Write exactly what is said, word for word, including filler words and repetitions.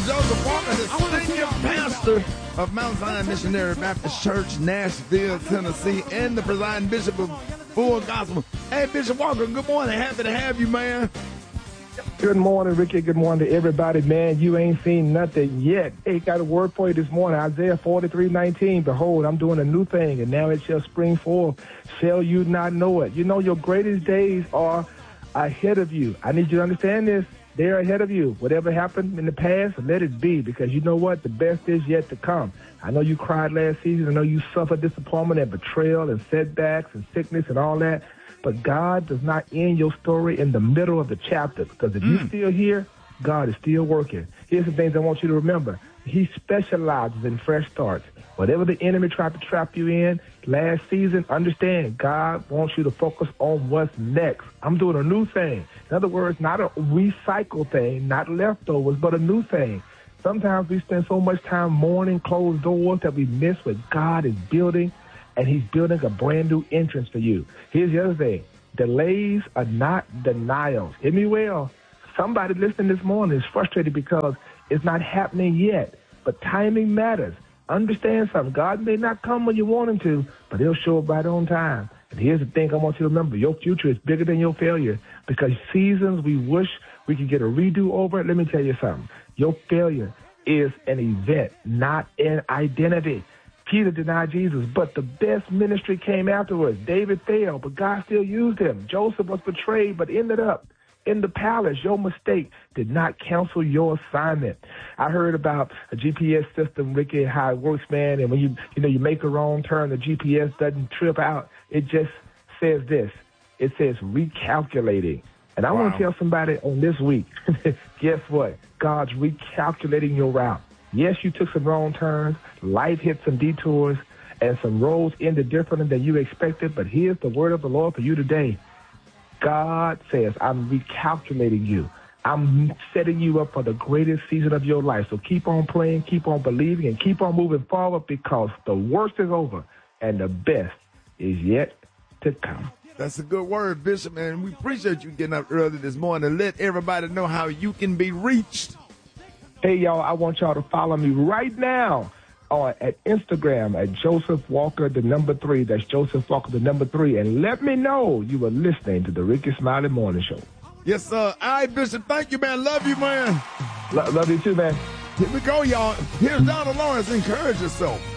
Joseph Walker, the senior pastor of Mount Zion Missionary Baptist Church, Nashville, Tennessee, and the presiding bishop of Full Gospel. Hey, Bishop Walker, good morning. Happy to have you, man. Good morning, Ricky. Good morning to everybody, man. You ain't seen nothing yet. Hey, got a word for you this morning. Isaiah forty-three nineteen. Behold, I'm doing a new thing, and now it shall spring forth. Shall you not know it? You know, your greatest days are ahead of you. I need you to understand this. They're ahead of you. Whatever happened in the past, let it be, because you know what? The best is yet to come. I know you cried last season. I know you suffered disappointment and betrayal and setbacks and sickness and all that. But God does not end your story in the middle of the chapter, because if mm. you're still here, God is still working. Here's the things I want you to remember. He specializes in fresh starts. Whatever the enemy tried to trap you in last season, understand God wants you to focus on what's next. I'm doing a new thing. In other words, not a recycle thing, not leftovers, but a new thing. Sometimes we spend so much time mourning closed doors that we miss what God is building, and he's building a brand new entrance for you. Here's the other thing. Delays are not denials. Hear me well. Somebody listening this morning is frustrated because it's not happening yet, but timing matters. Understand something. God may not come when you want him to, but he'll show up right on time. And here's the thing I want you to remember. Your future is bigger than your failure, because seasons we wish we could get a redo over. Let me tell you something. Your failure is an event, not an identity. Peter denied Jesus, but the best ministry came afterwards. David failed, but God still used him. Joseph was betrayed, but ended up in the palace. Your mistake did not cancel your assignment. I heard about a G P S system, Ricky, how it works, man. And when you, you know, you make a wrong turn, the G P S doesn't trip out. It just says this. It says recalculating. And I wow. want to tell somebody on this week, guess what? God's recalculating your route. Yes, you took some wrong turns. Life hit some detours, and some roads ended differently than you expected. But here's the word of the Lord for you today. God says, I'm recalculating you. I'm setting you up for the greatest season of your life. So keep on praying, keep on believing, and keep on moving forward, because the worst is over and the best is yet to come. That's a good word, Bishop, and we appreciate you getting up early this morning to let everybody know how you can be reached. Hey, y'all, I want y'all to follow me right now on at Instagram at Joseph Walker, the number three. That's Joseph Walker, the number three. And let me know you are listening to the Ricky Smiley Morning Show. Yes, sir. All right, Bishop. Thank you, man. Love you, man. Lo- love you too, man. Here we go, y'all. Here's Donald Lawrence. Encourage yourself.